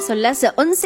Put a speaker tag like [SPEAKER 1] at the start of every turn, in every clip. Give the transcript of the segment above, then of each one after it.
[SPEAKER 1] Son las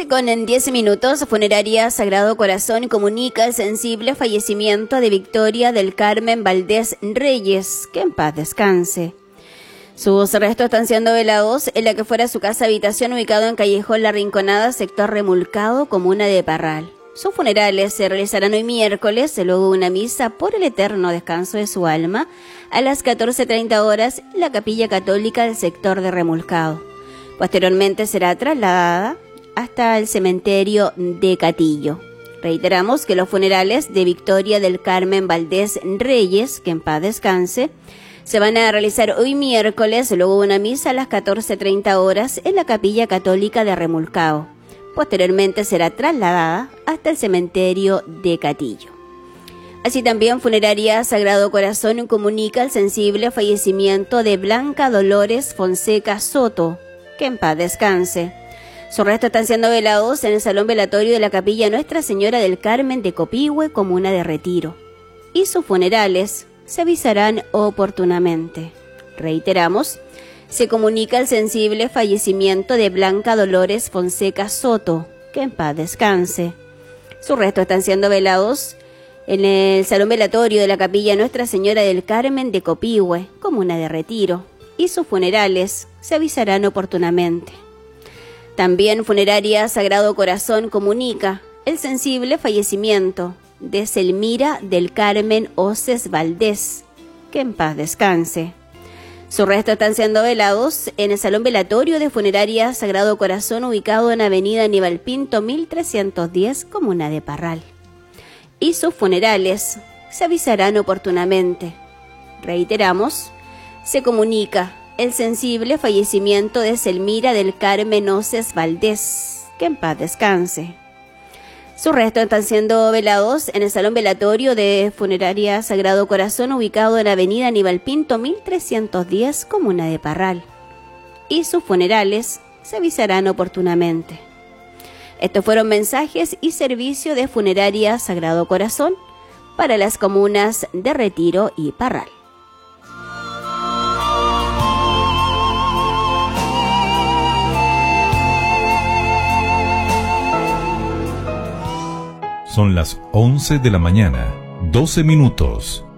[SPEAKER 1] 11:10. Funeraria Sagrado Corazón comunica el sensible fallecimiento de Victoria del Carmen Valdés Reyes, que en paz descanse. Sus restos están siendo velados en la que fuera su casa habitación ubicado en Callejón La Rinconada, sector Remulcado, comuna de Parral. Sus funerales se realizarán hoy miércoles, luego de una misa por el eterno descanso de su alma, a las 14:30 horas en la Capilla Católica del sector de Remulcado. Posteriormente será trasladada hasta el cementerio de Catillo. Reiteramos que los funerales de Victoria del Carmen Valdés Reyes, que en paz descanse, se van a realizar hoy miércoles, luego de una misa a las 14:30 horas en la Capilla Católica de Remulcado. Posteriormente será trasladada hasta el cementerio de Catillo. Así también Funeraria Sagrado Corazón comunica el sensible fallecimiento de Blanca Dolores Fonseca Soto, que en paz descanse. Sus restos están siendo velados en el salón velatorio de la Capilla Nuestra Señora del Carmen de Copihue, comuna de Retiro. Y sus funerales se avisarán oportunamente. Reiteramos, se comunica el sensible fallecimiento de Blanca Dolores Fonseca Soto, que en paz descanse. Sus restos están siendo velados en el salón velatorio de la Capilla Nuestra Señora del Carmen de Copihue, comuna de Retiro. Y sus funerales se avisarán oportunamente. También Funeraria Sagrado Corazón comunica el sensible fallecimiento de Selmira del Carmen Oces Valdés, que en paz descanse. Sus restos están siendo velados en el salón velatorio de Funeraria Sagrado Corazón ubicado en Avenida Aníbal Pinto 1310, comuna de Parral. Y sus funerales se avisarán oportunamente. Reiteramos, se comunica el sensible fallecimiento de Selmira del Carmen Oces Valdés, que en paz descanse. Sus restos están siendo velados en el salón velatorio de Funeraria Sagrado Corazón ubicado en Avenida Aníbal Pinto 1310, comuna de Parral. Y sus funerales se avisarán oportunamente. Estos fueron mensajes y servicio de Funeraria Sagrado Corazón para las comunas de Retiro y Parral.
[SPEAKER 2] Son las 11 de la mañana, 12 minutos.